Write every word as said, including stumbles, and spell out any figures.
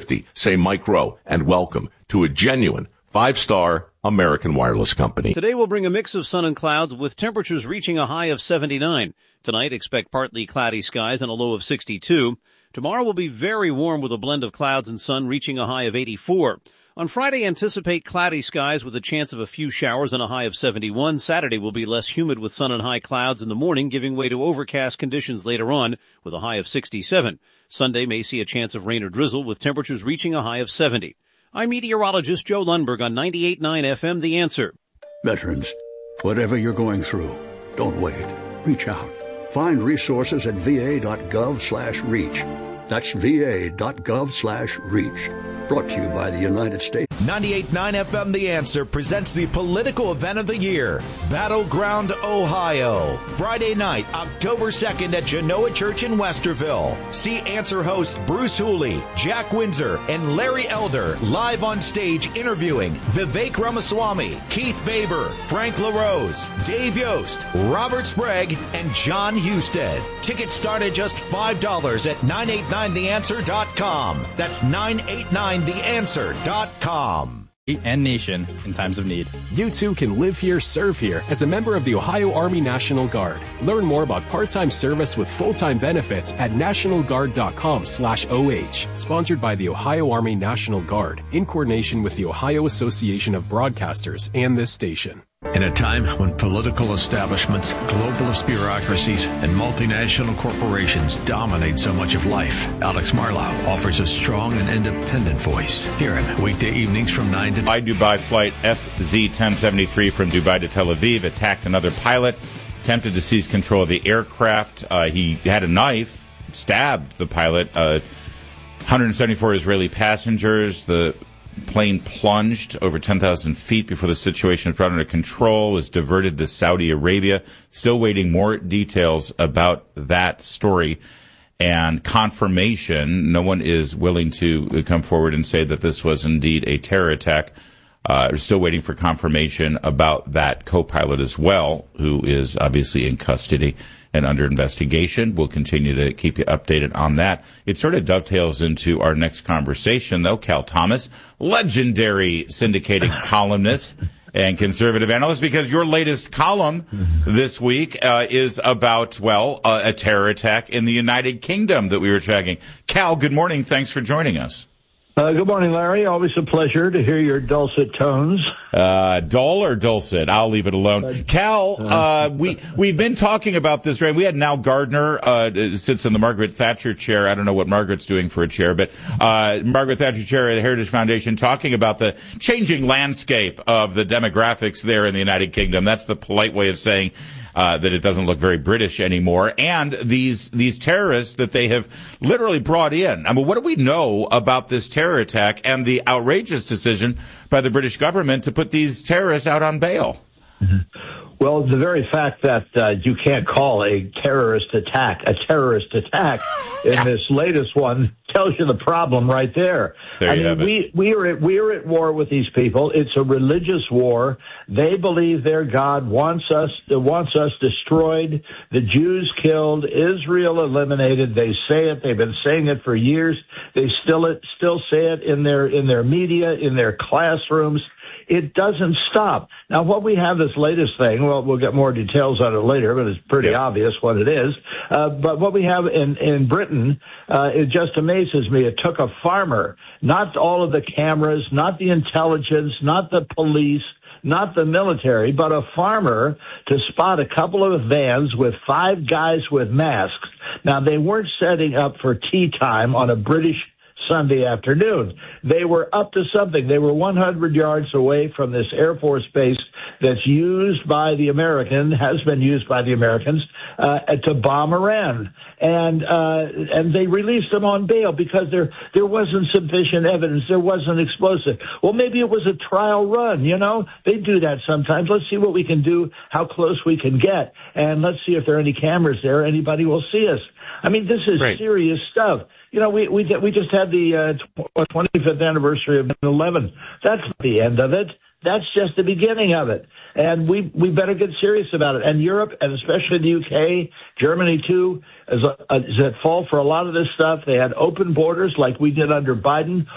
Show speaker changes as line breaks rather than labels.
fifty. Say Mike Rowe and welcome to a genuine five-star American Wireless Company.
Today we'll bring a mix of sun and clouds with temperatures reaching a high of seventy-nine. Tonight expect partly cloudy skies and a low of sixty-two. Tomorrow will be very warm with a blend of clouds and sun reaching a high of eighty-four. On Friday, anticipate cloudy skies with a chance of a few showers and a high of seventy-one. Saturday will be less humid with sun and high clouds in the morning, giving way to overcast conditions later on with a high of sixty-seven. Sunday may see a chance of rain or drizzle with temperatures reaching a high of seventy. I'm meteorologist Joe Lundberg on ninety-eight point nine F M, The Answer.
Veterans, whatever you're going through, don't wait. Reach out. Find resources at va.gov slash reach. That's va.gov slash reach. Brought to you by the United States.
ninety-eight point nine F M The Answer presents the political event of the year, Battleground Ohio. Friday night, October second at Genoa Church in Westerville. See Answer hosts Bruce Hooley, Jack Windsor, and Larry Elder live on stage interviewing Vivek Ramaswamy, Keith Baber, Frank LaRose, Dave Yost, Robert Sprague, and John Husted. Tickets start at just five dollars at nine eight nine the answer dot com. That's nine eight nine the answer dot com.
And nation in times of need.
You too can live here, serve here as a member of the Ohio Army National Guard. Learn more about part-time service with full-time benefits at national guard dot com slash O H. Sponsored by the Ohio Army National Guard in coordination with the Ohio Association of Broadcasters and this station.
In a time when political establishments, globalist bureaucracies, and multinational corporations dominate so much of life, Alex Marlow offers a strong and independent voice. Hear him weekday evenings from nine to ten.
Dubai flight F Z ten seventy-three from Dubai to Tel Aviv attacked another pilot, attempted to seize control of the aircraft. Uh, he had a knife, stabbed the pilot. Uh, one hundred seventy-four Israeli passengers. The plane plunged over ten thousand feet before the situation was brought under control, was diverted to Saudi Arabia. Still waiting more details about that story and confirmation. No one is willing to come forward and say that this was indeed a terror attack. Uh, we're still waiting for confirmation about that co-pilot as well, who is obviously in custody and under investigation. We'll continue to keep you updated on that. It sort of dovetails into our next conversation, though. Cal Thomas, legendary syndicated columnist and conservative analyst, because your latest column this week uh, is about, well, uh, a terror attack in the United Kingdom that we were tracking. Cal, good morning. Thanks for joining us.
Uh, good morning, Larry. Always a pleasure to hear your dulcet tones.
Uh, dull or dulcet? I'll leave it alone. Cal, uh, we, we've been talking about this, right? We had Nal Gardner, uh, sits in the Margaret Thatcher chair. I don't know what Margaret's doing for a chair, but, uh, Margaret Thatcher chair at the Heritage Foundation talking about the changing landscape of the demographics there in the United Kingdom. That's the polite way of saying Uh, that it doesn't look very British anymore, and these these terrorists that they have literally brought in. I mean, what do we know about this terror attack and the outrageous decision by the British government to put these terrorists out on bail?
Mm-hmm. Well, the very fact that uh, you can't call a terrorist attack a terrorist attack in this latest one tells you the problem right there.
There
I
you
mean,
have it.
we we are at, we are at war with these people. It's a religious war. They believe their God wants us wants us destroyed, the Jews killed, Israel eliminated. They say it. They've been saying it for years. They still it still say it in their in their media, in their classrooms. It doesn't stop. Now, what we have this latest thing, well, we'll get more details on it later, but it's pretty
yeah.
obvious what it is. Uh, but what we have in, in Britain, uh, it just amazes me. It took a farmer, not all of the cameras, not the intelligence, not the police, not the military, but a farmer to spot a couple of vans with five guys with masks. Now, they weren't setting up for tea time on a British Sunday afternoon. They were up to something. They were one hundred yards away from this Air Force base that's used by the American, has been used by the Americans, uh, to bomb Iran. And, uh, and they released them on bail because there, there wasn't sufficient evidence. There wasn't explosive. Well, maybe it was a trial run, you know? They do that sometimes. Let's see what we can do, how close we can get, and let's see if there are any cameras there. Anybody will see us. I mean, this is
right.
serious stuff. You know, we we we just had the uh, twenty-fifth anniversary of nine eleven. That's not the end of it. That's just the beginning of it. And we we better get serious about it. And Europe, and especially the U K, Germany too, is, a, is at fault for a lot of this stuff. They had open borders like we did under Biden,